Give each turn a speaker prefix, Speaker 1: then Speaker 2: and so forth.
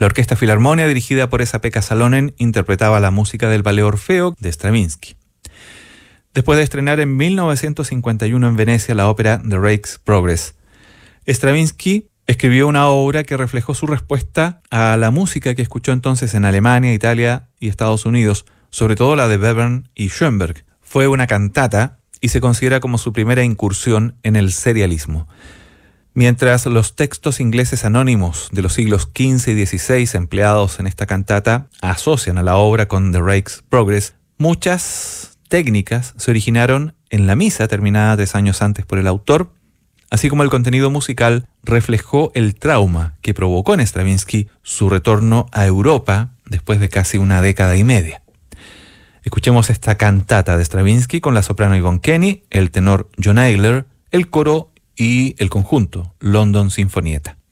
Speaker 1: La Orquesta Filarmonia, dirigida por Esa-Pekka Salonen, interpretaba la música del Ballet Orfeo de Stravinsky. Después de estrenar en 1951 en Venecia la ópera The Rake's Progress, Stravinsky escribió una obra que reflejó su respuesta a la música que escuchó entonces en Alemania, Italia y Estados Unidos, sobre todo la de Webern y Schoenberg. Fue una cantata y se considera como su primera incursión en el serialismo. Mientras los textos ingleses anónimos de los siglos XV y XVI empleados en esta cantata asocian a la obra con The Rake's Progress, muchas técnicas se originaron en la misa terminada 3 años antes por el autor, así como el contenido musical reflejó el trauma que provocó en Stravinsky su retorno a Europa después de casi una década y media. Escuchemos esta cantata de Stravinsky con la soprano Yvonne Kenny, el tenor John Ayler, el coro y el conjunto London Sinfonietta.